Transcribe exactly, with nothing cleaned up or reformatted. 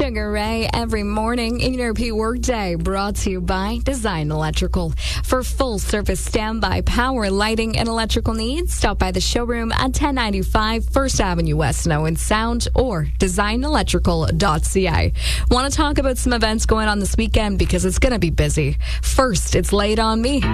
Sugar Ray every morning in your P Workday, brought to you by Design Electrical. For full service standby power, lighting, and electrical needs, stop by the showroom at ten ninety-five First Avenue West, Snow and Sound, or design electrical dot c a. Want to talk about some events going on this weekend because it's going to be busy. First, it's Late on Me.